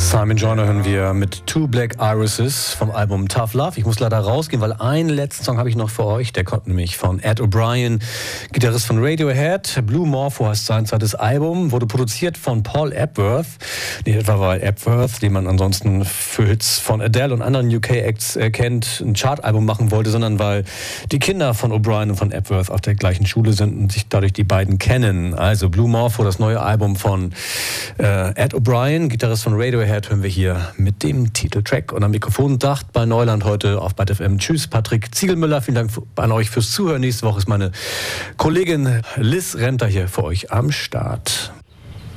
Simon Joyner hören wir mit Two Black Irises vom Album Tough Love. Ich muss leider rausgehen, weil einen letzten Song habe ich noch für euch. Der kommt nämlich von Ed O'Brien, Gitarrist von Radiohead. Blue Morpho heißt sein zweites Album, wurde produziert von Paul Epworth. Nicht etwa weil Epworth, den man ansonsten für Hits von Adele und anderen UK-Acts kennt, ein Chartalbum machen wollte, sondern weil die Kinder von O'Brien und von Epworth auf der gleichen Schule sind und sich dadurch die beiden kennen. Also Blue Morpho, das neue Album von Ed O'Brien, Gitarrist von Radiohead, hören wir hier mit dem Titeltrack. Und am Mikrofon dacht bei Neuland heute auf BAT FM. Tschüss, Patrick Ziegelmüller. Vielen Dank an euch fürs Zuhören. Nächste Woche ist meine Kollegin Liz Renter hier für euch am Start.